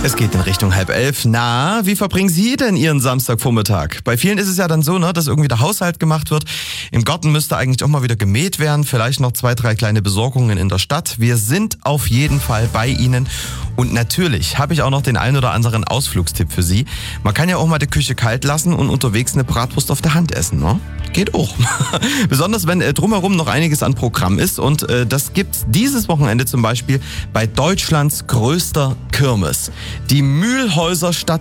Es geht in Richtung 10:30. Na, wie verbringen Sie denn Ihren Samstagvormittag? Bei vielen ist es ja dann so, dass irgendwie der Haushalt gemacht wird. Im Garten müsste eigentlich auch mal wieder gemäht werden. Vielleicht noch 2, 3 kleine Besorgungen in der Stadt. Wir sind auf jeden Fall bei Ihnen. Und natürlich habe ich auch noch den ein oder anderen Ausflugstipp für Sie. Man kann ja auch mal die Küche kalt lassen und unterwegs eine Bratwurst auf der Hand essen, ne? Geht auch. Besonders wenn drumherum noch einiges an Programm ist. Und das gibt's dieses Wochenende zum Beispiel bei Deutschlands größter Kirmes. Die Mühlhäuser